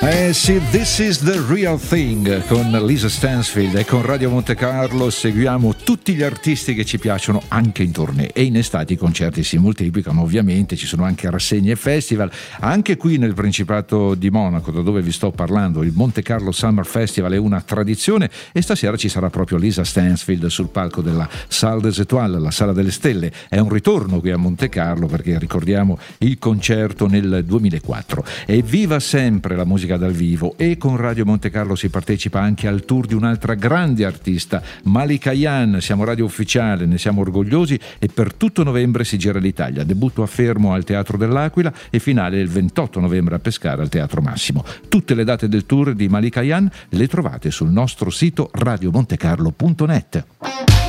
Sì, This is the Real Thing con Lisa Stansfield, e con Radio Monte Carlo seguiamo tutti gli artisti che ci piacciono anche in tournée, e in estate i concerti si moltiplicano, ovviamente ci sono anche rassegne e festival, anche qui nel Principato di Monaco, da dove vi sto parlando. Il Monte Carlo Summer Festival è una tradizione, e stasera ci sarà proprio Lisa Stansfield sul palco della Salle des Étoiles, la Sala delle Stelle. È un ritorno qui a Monte Carlo, perché ricordiamo il concerto nel 2004. E viva sempre la musica dal vivo, e con Radio Monte Carlo si partecipa anche al tour di un'altra grande artista, Malika Ayane. Siamo radio ufficiale, ne siamo orgogliosi, e per tutto novembre si gira l'Italia. Debutto a Fermo al Teatro dell'Aquila e finale il 28 novembre a Pescara al Teatro Massimo. Tutte le date del tour di Malika Ayane le trovate sul nostro sito radiomontecarlo.net.